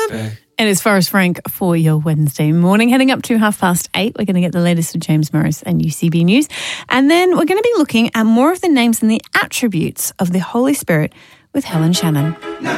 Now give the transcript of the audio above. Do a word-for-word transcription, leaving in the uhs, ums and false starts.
Respect. And it's Forrest Frank for your Wednesday morning. Heading up to half past eight, we're going to get the latest with James Morris and U C B News. And then we're going to be looking at more of the names and the attributes of the Holy Spirit with Helen Shannon.